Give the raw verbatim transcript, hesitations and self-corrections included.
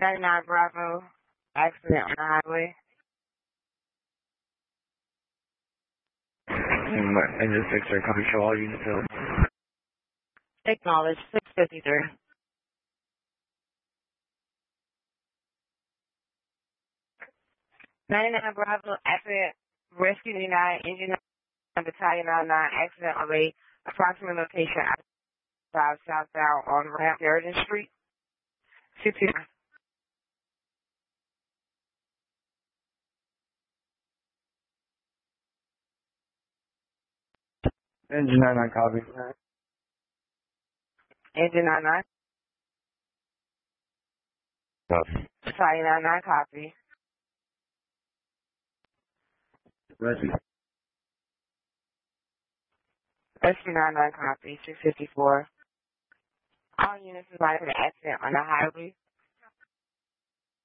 ninety-nine Bravo, accident on the highway. Engine six, sir. Copy, show all units available. Acknowledge, six fifty-three. ninety-nine Bravo, accident, rescue denied, engine battalion ninety-nine, accident on the approximate location outside southbound on Ramp Sheridan Street. sixty. Engine ninety-nine, copy. Engine ninety-nine. Copy. Battalion ninety-nine, copy. Rescue. Rescue ninety-nine, copy. six fifty-four. All units involved in the accident on the highway